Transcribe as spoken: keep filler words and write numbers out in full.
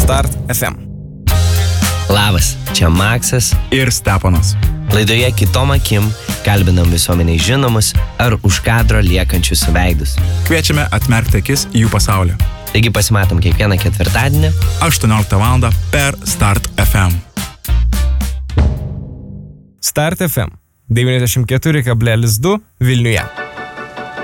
Start F M. Labas, čia Maksas ir Steponas. Laidoje Kitom akim kalbinam visuomeniai žinomus ar už kadro liekančius veidus. Kviečiame atmerkti akis į jų pasaulį. Taigi pasimatom kiekvieną ketvirtadienį aštuonioliktą valandą per Start F M. Start F M devyniasdešimt keturi kablelis du Vilniuje.